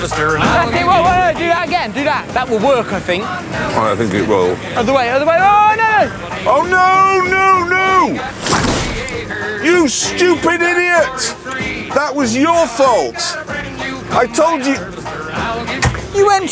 That's it, whoa, do that again, do that. That will work, I think. I think it will. Other way, oh no! Oh no! You stupid idiot! That was your fault! I told you... You went